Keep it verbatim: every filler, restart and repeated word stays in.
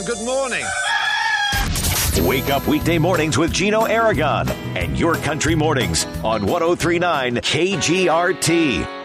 Good morning. Wake up weekday mornings with Gino Aragon and Your Country Mornings on one oh three point nine K G R T.